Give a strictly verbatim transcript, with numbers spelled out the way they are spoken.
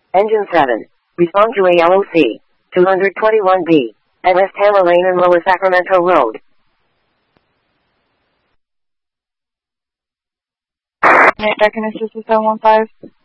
Engine seven. Respond to A L O C. two twenty-one B. At West Hammer Lane and Lower Sacramento Road. Night, I can assist with seven one five.